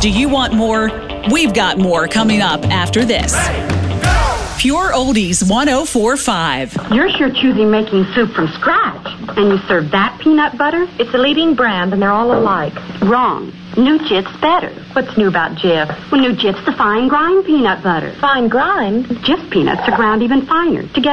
Do you want more? We've got more coming up after this. Pure Oldies 104.5. You're sure choosing making soup from scratch. And you serve that peanut butter? It's a leading brand, and they're all alike. Wrong. New Jif's better. What's new about Jif? Well, New Jif's the fine grind peanut butter. Fine grind? Jif peanuts are ground even finer to get